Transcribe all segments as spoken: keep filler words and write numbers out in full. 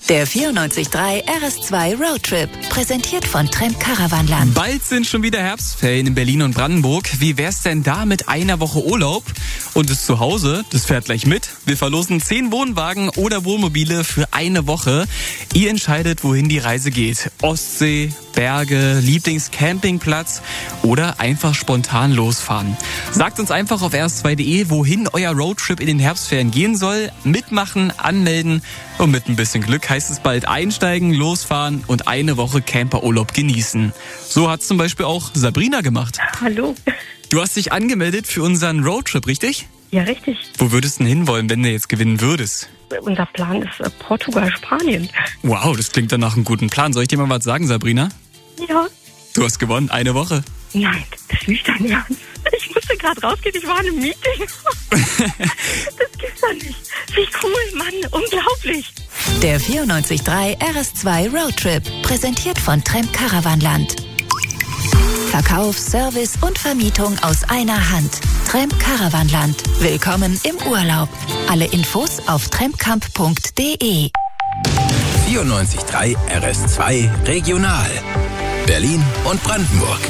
Der vierundneunzig Komma drei R S zwei Roadtrip, präsentiert von Tremp Caravanland. Bald sind schon wieder Herbstferien in Berlin und Brandenburg. Wie wär's denn da mit einer Woche Urlaub? Und das Zuhause, das fährt gleich mit. Wir verlosen zehn Wohnwagen oder Wohnmobile für eine Woche. Ihr entscheidet, wohin die Reise geht. Ostsee, Berge, Lieblingscampingplatz oder einfach spontan losfahren. Sagt uns einfach auf r s zwei punkt d e, wohin euer Roadtrip in den Herbstferien gehen soll. Mitmachen, anmelden und mit ein bisschen Glück heißt es bald einsteigen, losfahren und eine Woche Camperurlaub genießen. So hat's zum Beispiel auch Sabrina gemacht. Hallo. Du hast dich angemeldet für unseren Roadtrip, richtig? Ja, richtig. Wo würdest du denn hinwollen, wenn du jetzt gewinnen würdest? Unser Plan ist äh, Portugal, Spanien. Wow, das klingt dann nach einem guten Plan. Soll ich dir mal was sagen, Sabrina? Ja. Du hast gewonnen, eine Woche. Nein, das ist nicht dein Ernst. Ich musste gerade rausgehen, ich war in einem Meeting. Das gibt's doch nicht. Wie cool, Mann, unglaublich. Der vierundneunzig Komma drei R S zwei Roadtrip, präsentiert von Tremp Caravanland. Verkauf, Service und Vermietung aus einer Hand. Tremp Caravanland. Willkommen im Urlaub. Alle Infos auf trempcamp punkt d e. vierundneunzig Komma drei R S zwei Regional. Berlin und Brandenburg.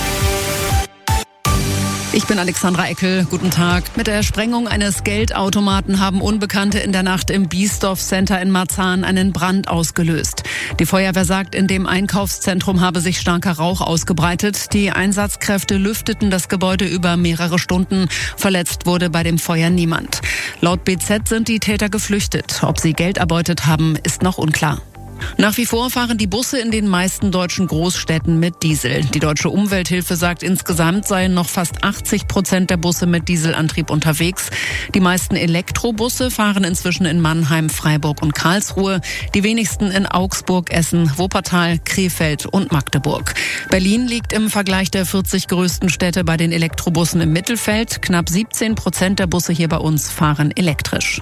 Ich bin Alexandra Eckel. Guten Tag. Mit der Sprengung eines Geldautomaten haben Unbekannte in der Nacht im Biesdorf Center in Marzahn einen Brand ausgelöst. Die Feuerwehr sagt, in dem Einkaufszentrum habe sich starker Rauch ausgebreitet. Die Einsatzkräfte lüfteten das Gebäude über mehrere Stunden. Verletzt wurde bei dem Feuer niemand. Laut B Z sind die Täter geflüchtet. Ob sie Geld erbeutet haben, ist noch unklar. Nach wie vor fahren die Busse in den meisten deutschen Großstädten mit Diesel. Die Deutsche Umwelthilfe sagt, insgesamt seien noch fast achtzig Prozent der Busse mit Dieselantrieb unterwegs. Die meisten Elektrobusse fahren inzwischen in Mannheim, Freiburg und Karlsruhe. Die wenigsten in Augsburg, Essen, Wuppertal, Krefeld und Magdeburg. Berlin liegt im Vergleich der vierzig größten Städte bei den Elektrobussen im Mittelfeld. Knapp siebzehn Prozent der Busse hier bei uns fahren elektrisch.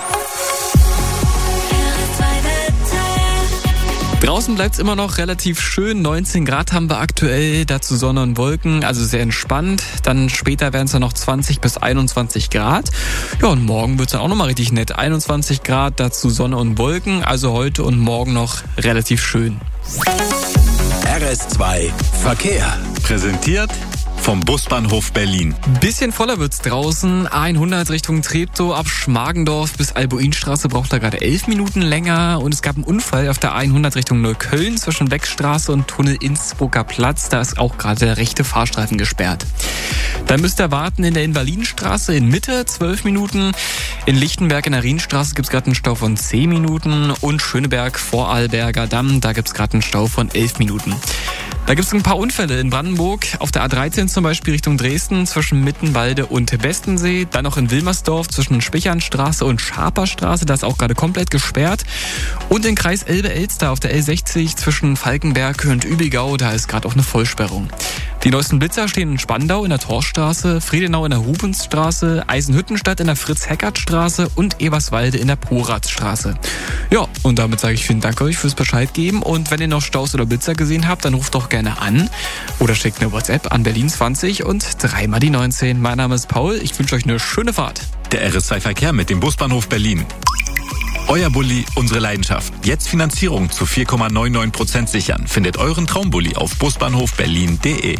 Draußen bleibt es immer noch relativ schön. neunzehn Grad haben wir aktuell, dazu Sonne und Wolken, also sehr entspannt. Dann später werden es dann noch zwanzig bis einundzwanzig Grad. Ja, und morgen wird es dann auch nochmal richtig nett. einundzwanzig Grad, dazu Sonne und Wolken, also heute und morgen noch relativ schön. R S zwei Verkehr. Präsentiert vom Busbahnhof Berlin. Bisschen voller wird's draußen. A hundert Richtung Treptow ab Schmargendorf bis Albuinstraße braucht da gerade elf Minuten länger. Und es gab einen Unfall auf der A hundert Richtung Neukölln zwischen Beckstraße und Tunnel Innsbrucker Platz. Da ist auch gerade der rechte Fahrstreifen gesperrt. Dann müsst ihr warten in der Invalidenstraße in Mitte, zwölf Minuten. In Lichtenberg in der Rienstraße gibt's gerade einen Stau von zehn Minuten. Und Schöneberg vor Arlberger Damm, da gibt's gerade einen Stau von elf Minuten. Da gibt es ein paar Unfälle in Brandenburg. Auf der A dreizehn zum Beispiel Richtung Dresden zwischen Mittenwalde und Bestensee. Dann noch in Wilmersdorf zwischen Spichernstraße und Schaperstraße. Da ist auch gerade komplett gesperrt. Und im Kreis Elbe-Elster auf der L sechzig zwischen Falkenberg und Übigau. Da ist gerade auch eine Vollsperrung. Die neuesten Blitzer stehen in Spandau in der Torstraße, Friedenau in der Rubensstraße, Eisenhüttenstadt in der Fritz-Heckert-Straße und Eberswalde in der Poratzstraße. Ja, und damit sage ich vielen Dank euch fürs Bescheid geben. Und wenn ihr noch Staus oder Blitzer gesehen habt, dann ruft doch gerne an oder schickt eine WhatsApp an Berlin zwanzig und dreimal die neunzehn. Mein Name ist Paul, ich wünsche euch eine schöne Fahrt. Der R S zwei Verkehr mit dem Busbahnhof Berlin. Euer Bulli, unsere Leidenschaft. Jetzt Finanzierung zu vier Komma neunundneunzig Prozent sichern. Findet euren Traumbulli auf busbahnhof berlin punkt de.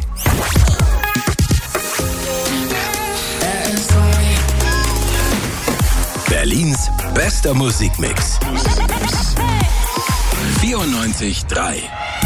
Berlins bester Musikmix. vierundneunzig Komma drei